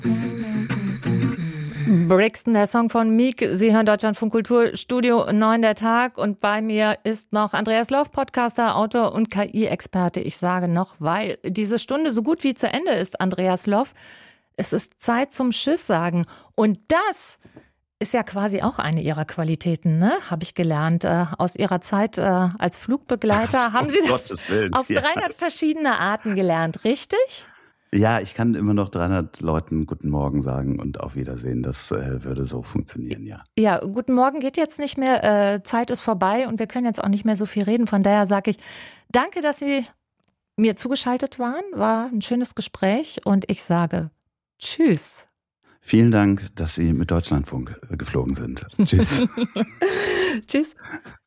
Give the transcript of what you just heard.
Brixton, der Song von Meek. Sie hören Deutschlandfunk Kultur, Studio 9 der Tag. Und bei mir ist noch Andreas Loff, Podcaster, Autor und KI-Experte. Ich sage noch, weil diese Stunde so gut wie zu Ende ist, Andreas Loff. Es ist Zeit zum Tschüss sagen. Und das ist ja quasi auch eine Ihrer Qualitäten, ne? Habe ich gelernt. Aus Ihrer Zeit als Flugbegleiter haben Sie das auf 300 verschiedene Arten gelernt, richtig? Ja, ich kann immer noch 300 Leuten Guten Morgen sagen und auf Wiedersehen. Das würde so funktionieren, ja. Ja, Guten Morgen geht jetzt nicht mehr. Zeit ist vorbei und wir können jetzt auch nicht mehr so viel reden. Von daher sage ich, danke, dass Sie mir zugeschaltet waren. War ein schönes Gespräch und ich sage Tschüss. Vielen Dank, dass Sie mit Deutschlandfunk geflogen sind. Tschüss. Tschüss.